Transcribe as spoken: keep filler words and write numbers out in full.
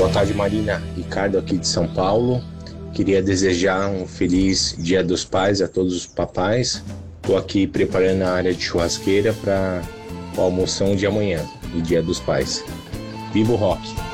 Boa tarde, Marina. Ricardo aqui de São Paulo. Queria desejar um feliz Dia dos Pais a todos os papais. Estou aqui preparando a área de churrasqueira para o almoção de amanhã, do Dia dos Pais. Viva o rock!